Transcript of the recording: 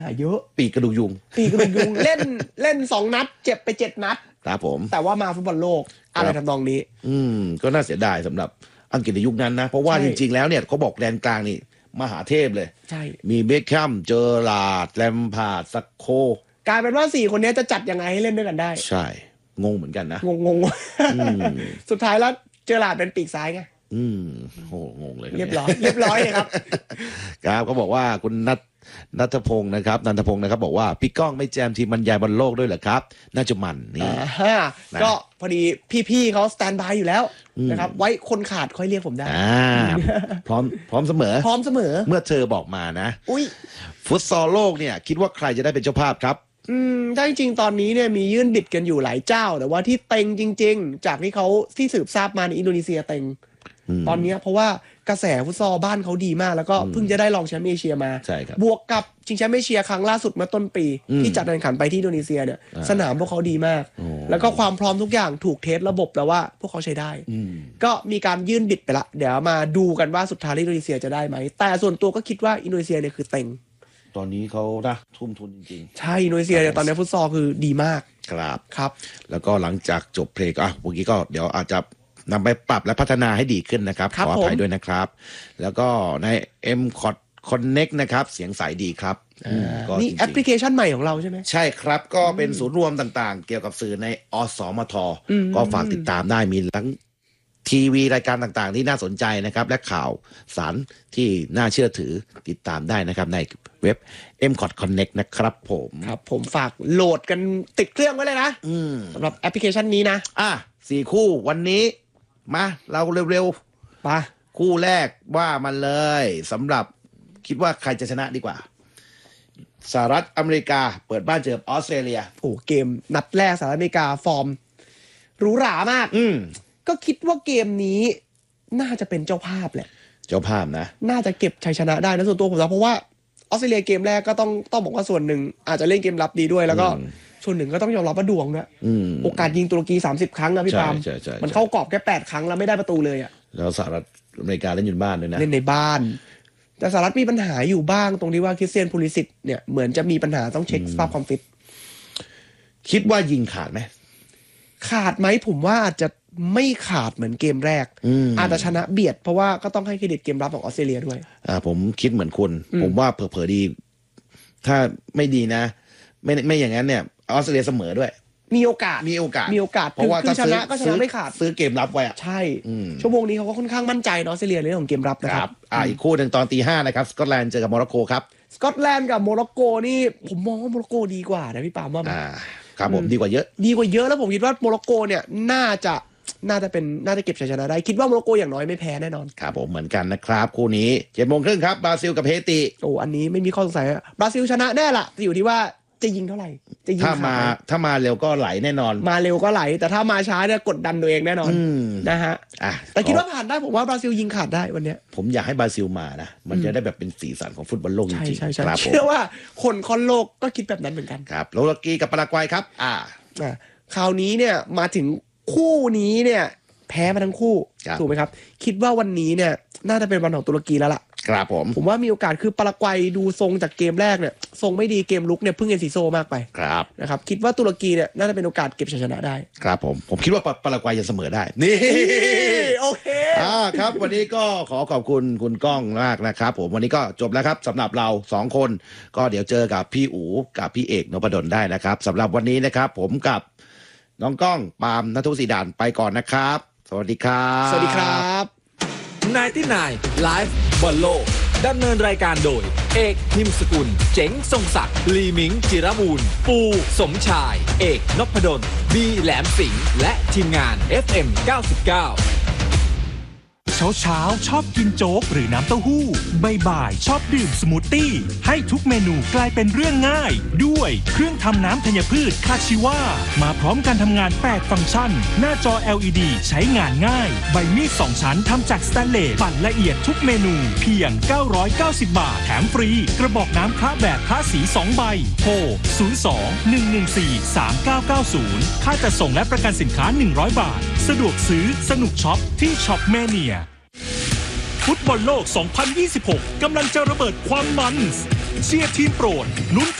เยอะปีกกระดูกยุงเล่น2 นัดเจ็บไป7 นัดครับผมแต่ว่ามาฟุตบอลโลกอะไรทำนองนี้ก็น่าเสียดายสำหรับอังกฤษในยุคนั้นนะเพราะว่าจริงๆแล้วเนี่ยเขาบอกแดนกลางนี่มหาเทพเลยใช่มีเบคแฮมเจอร์ลาร์ดแลมพาร์ดซักโคกลายเป็นว่า4 คนนี้จะจัดยังไงให้เล่นด้วยกันได้ใช่งงเหมือนกันนะงงสุดท้ายแล้วเจอร์ลาร์ดเป็นปีกซ้ายไงโหงงเลยเรียบร้อยเลยครับครับเขาบอกว่าคุณนัทพงศ์นะครับบอกว่าพี่ก้องไม่แจมทีมบรรยายบอลโลกด้วยเหรอครับน่าจะมันนี่ก็พอดีพี่ๆเขาสแตนบายอยู่แล้วนะครับไว้คนขาดค่อยเรียกผมได้พร้อมเสมอเมื่อเธอบอกมานะฟุตซอลโลกเนี่ยคิดว่าใครจะได้เป็นเจ้าภาพครับถ้าจริงๆตอนนี้เนี่ยมียื่นบิดกันอยู่หลายเจ้าแต่ว่าที่เต็งจริงๆจากที่สืบทราบมาในอินโดนีเซียเต็งตอนนี้เพราะว่ากระแสฟุตซอลบ้านเขาดีมากแล้วก็เพิ่งจะได้รองแชมป์เอเชียมาบวกกับชิงแชมป์เอเชียครั้งล่าสุดเมื่อต้นปีที่จัดการแข่งขันไปที่อินโดนีเซียเนี่ยสนามพวกเขาดีมากแล้วก็ความพร้อมทุกอย่างถูกเทสระบบแล้วว่าพวกเขาใช้ได้ก็มีการยื่นบิดไปละเดี๋ยวมาดูกันว่าสุดท้ายอินโดนีเซียจะได้ไหมแต่ส่วนตัวก็คิดว่าอินโดนีเซียเนี่ยคือเต็งตอนนี้เขาทุ่มทุนจริงๆใช่อินโดนีเซียเนี่ยตอนนี้ฟุตซอลคือดีมากครับแล้วก็หลังจากจบเพลงเมื่อกี้ก็เดี๋ยวอาจจะนำไปปรับและพัฒนาให้ดีขึ้นนะครับขออภัยด้วยนะครับแล้วก็ใน M-Cot Connect นะครับเสียงใสดีครับนี่แอปพลิเคชันใหม่ของเราใช่ไหมใช่ครับก็เป็นศูนย์รวมต่างๆเกี่ยวกับสื่อในอสมทก็ฝากติดตามได้มีทั้งทีวีรายการต่างๆที่น่าสนใจนะครับและข่าวสารที่น่าเชื่อถือติดตามได้นะครับในเว็บ M-Cot Connect นะครับผมฝากโหลดกันติดเครื่องไว้เลยนะสำหรับแอปพลิเคชันนี้นะ 4 คู่วันนี้มาเราเร็วๆมาคู่แรกว่ามันเลยสำหรับคิดว่าใครจะชนะดีกว่าสหรัฐอเมริกาเปิดบ้านเจอออสเตรเลียเกมนัดแรกสหรัฐอเมริกาฟอร์มหรูหรามากก็คิดว่าเกมนี้น่าจะเป็นเจ้าภาพแหละเจ้าภาพนะน่าจะเก็บชัยชนะได้นะส่วนตัวผมนะเพราะว่าออสเตรเลียเกมแรกก็ต้องบอกว่าส่วนหนึ่งอาจจะเล่นเกมรับดีด้วยแล้วก็ส่วนหนึ่งก็ต้องยอมรับว่าดวงนะโอกาสยิงตุรกี30 ครั้งนะพี่ปามมันเข้ากรอบแค่8 ครั้งแล้วไม่ได้ประตูเลยแล้วสหรัฐอเมริกาเล่นอยู่บ้านด้วยนะเล่นในบ้านแต่สหรัฐมีปัญหาอยู่บ้างตรงที่ว่าคริสเตียนพูลิซิตเนี่ยเหมือนจะมีปัญหาต้องเช็คสภาพความฟิตคิดว่ายิงขาดไหมผมว่าอาจจะไม่ขาดเหมือนเกมแรกอาจจะชนะเบียดเพราะว่าก็ต้องให้เครดิตเกมรับของออสเตรเลียด้วยผมคิดเหมือนคุณผมว่าเผลอๆดีถ้าไม่ดีนะไม่อย่างนั้นเนี่ยออสเตรเลียเสมอด้วยมีโอกาสเพราะว่าก็ชนะไม่ขาดซื้อเกมรับไว้ใช่ชั่วโมงนี้เขาก็ค่อนข้างมั่นใจออสเตรเลียในเรื่องของเกมรับนะครับอีกคู่นึงตอน 5:00 นะครับสกอตแลนด์เจอกับโมร็อกโกครับสกอตแลนด์กับโมร็อกโกนี่ผมมองว่าโมร็อกโกดีกว่านะพี่ปามว่าครับผมดีกว่าเยอะแล้วผมคิดว่าโมร็อกโกเนี่ยน่าจะเก็บชัยชนะได้คิดว่าโมร็อกโกอย่างน้อยไม่แพ้แน่นอนครับผมเหมือนกันนะครับคู่นี้ 7:30 ครับบราซิลกับเฮติอันนี้ไม่มีข้อสงสัยบราซิลชนะแน่ล่ะอยู่ที่ว่าจะยิงเท่าไหร่ถ้ามาเร็วก็ไหลแน่นอนมาเร็วก็ไหลแต่ถ้ามาช้าเนี่ยกดดันตัวเองแน่นอนนะฮะแต่คิดว่าผ่านได้ผมว่าบราซิลยิงขาดได้วันนี้ผมอยากให้บราซิลมานะมันจะได้แบบเป็นสีสันของฟุตบอลโลกจริงๆครับเชื่อว่าคนค่อนโลกก็คิดแบบนั้นเหมือนกันครับโรลักกี้กับปารากวัยครับคราวนี้เนี่ยมาถึงคู่นี้เนี่ยแพ้มาทั้งคู่ถูกไหมครับคิดว่าวันนี้เนี่ยน่าจะเป็นวันของตุรกีแล้วล่ะครับผมว่ามีโอกาสคือปารากวัยดูทรงจากเกมแรกเนี่ยทรงไม่ดีเกมลุกเนี่ยพึ่งเอนซิโซมากไปครับนะครับคิดว่าตุรกีเนี่ยน่าจะเป็นโอกาสเก็บชัยชนะได้ครับผมคิดว่าปารากวัยจะเสมอได้นี่โอเคครับวันนี้ก็ขอขอบคุณคุณก้องมากนะครับผมวันนี้ก็จบแล้วครับสำหรับเรา2 คนก็เดี๋ยวเจอกับพี่อู๋กับพี่เอกนพดลได้นะครับสำหรับวันนี้นะครับผมกับน้องก้องปาล์มณัฐวุฒิ ศรีด่านไปก่อนนะครับสวัสดีครับสวัสดีครับ 99 Live บอลโลกดำเนินรายการโดยเอกพิมพ์สกุลเจ๋งทรงศักดิ์ลีมิงจิรบูรณ์ปูสมชายเอกนพดลบีแหลมสิงห์และทีมงาน FM 99 เช้าชอบกินโจ๊กหรือน้ำเต้าหู้บ่ายชอบดื่มสมูทตี้ให้ทุกเมนูกลายเป็นเรื่องง่ายด้วยเครื่องทำน้ำธัญพืชคาชิวามาพร้อมการทำงาน8ฟังก์ชันหน้าจอ LED ใช้งานง่ายใบมีด2 ชั้นทำจากสแตนเลสปั่นละเอียดทุกเมนูเพียง990 บาทแถมฟรีกระบอกน้ำคละแบบคละสี2 ใบโทร02-114-3990ค่าจัดส่งและประกันสินค้า100 บาทสะดวกซื้อสนุกช็อปที่ช็อปแมเนียฟุตบอลโลก 2026 กำลังจะระเบิดความมันเชียร์ทีมโปรดลุ้น